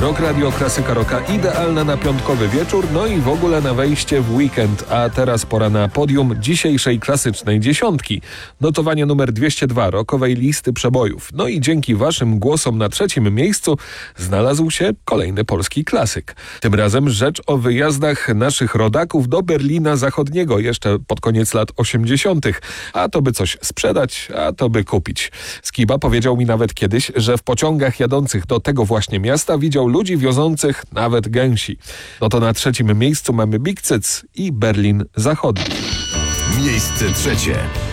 Rock Radio, klasyka rocka idealna na piątkowy wieczór, no i w ogóle na wejście w weekend. A teraz pora na podium dzisiejszej klasycznej dziesiątki. Notowanie numer 202 rockowej listy przebojów. No i dzięki waszym głosom na trzecim miejscu znalazł się kolejny polski klasyk. Tym razem rzecz o wyjazdach naszych rodaków do Berlina Zachodniego jeszcze pod koniec lat 80. A to by coś sprzedać, a to by kupić. Skiba powiedział mi nawet kiedyś, że w pociągach jadących do tego właśnie miasta widział ludzi wiozących nawet gęsi. No to na trzecim miejscu mamy Big Cyc i Berlin Zachodni. Miejsce trzecie.